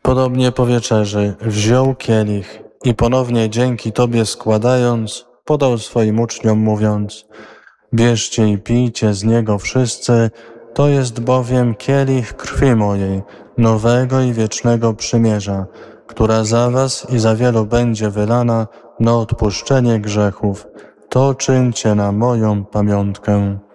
Podobnie po wieczerzy wziął kielich i ponownie dzięki Tobie składając, podał swoim uczniom mówiąc: bierzcie i pijcie z niego wszyscy, to jest bowiem kielich krwi mojej, nowego i wiecznego przymierza, która za was i za wielu będzie wylana na odpuszczenie grzechów. To czyńcie na moją pamiątkę.